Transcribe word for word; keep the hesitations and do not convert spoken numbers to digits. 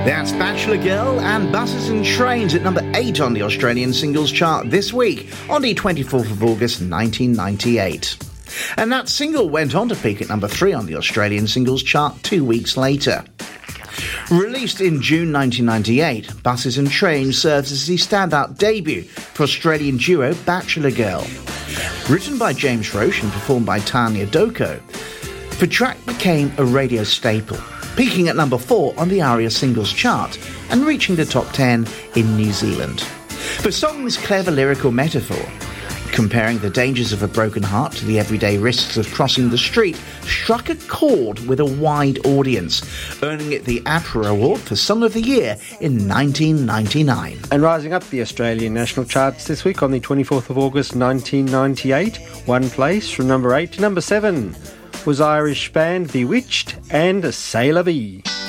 That's Bachelor Girl and Buses and Trains at number eight on the Australian singles chart this week on the twenty-fourth of August nineteen ninety-eight. And that single went on to peak at number three on the Australian singles chart two weeks later. Released in June nineteen ninety-eight, Buses and Trains serves as the standout debut for Australian duo Bachelor Girl. Written by James Roche and performed by Tanya Doko, the track became a radio staple, peaking at number four on the ARIA singles chart and reaching the top ten in New Zealand. The song's clever lyrical metaphor, comparing the dangers of a broken heart to the everyday risks of crossing the street, struck a chord with a wide audience, earning it the APRA Award for Song of the Year in nineteen ninety-nine. And rising up the Australian national charts this week on the twenty-fourth of August nineteen ninety-eight, one place from number eight to number seven was Irish band Bewitched and C'est La Vie.